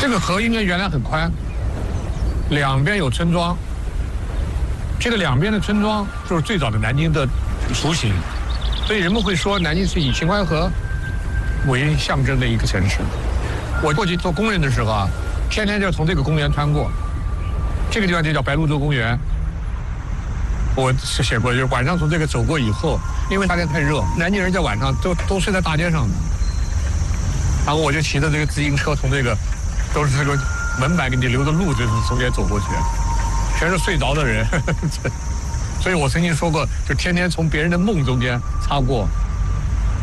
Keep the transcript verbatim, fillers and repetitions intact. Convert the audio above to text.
这个河应该原来很宽，两边有村庄。这个两边的村庄就是最早的南京的雏形，所以人们会说南京是以秦淮河为象征的一个城市。我过去做工人的时候啊，天天就从这个公园穿过，这个地方就叫白鹭洲公园。我是写过，就是晚上从这个走过以后，因为夏天太热，南京人在晚上都都睡在大街上的。然后我就骑着这个自行车从这个都是这个门板给你留的路，就是中间走过去，全是睡着的人。所以我曾经说过，就天天从别人的梦中间擦过。